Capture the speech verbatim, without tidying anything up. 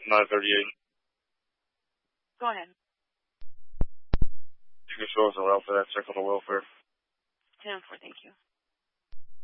nine thirty-eight. Go ahead. You can show us a route for that check on the welfare. ten four, thank you.